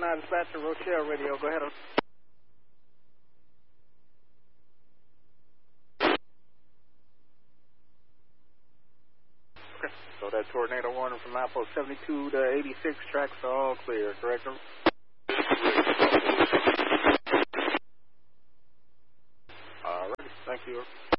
9 dispatcher, Rochelle radio. Go ahead. Okay. So that tornado warning from Apple 72 to 86 tracks are all clear, correct? All right. Thank you.